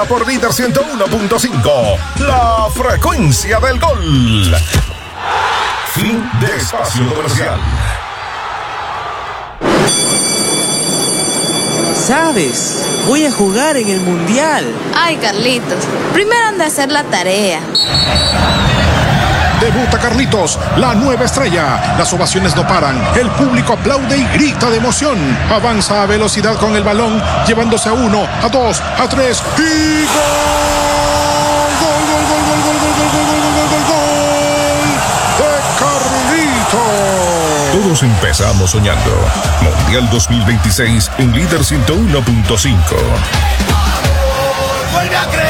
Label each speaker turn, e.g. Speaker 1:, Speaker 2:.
Speaker 1: Por Líder 101.5, la frecuencia del gol. Fin de espacio comercial.
Speaker 2: ¿Sabes? Voy a jugar en el Mundial.
Speaker 3: Ay, Carlitos, primero anda a hacer la tarea.
Speaker 4: Debuta Carlitos, la nueva estrella. Las ovaciones no paran. El público aplaude y grita de emoción. Avanza a velocidad con el balón, llevándose a 1, a 2, a 3 y ¡gol! ¡Gol, gol, gol, gol, gol, gol, gol, gol, gol, gol, gol! ¡De Carlitos!
Speaker 1: Todos empezamos soñando. Mundial 2026 en Líder 101.5.
Speaker 5: ¡Vuelve a creer!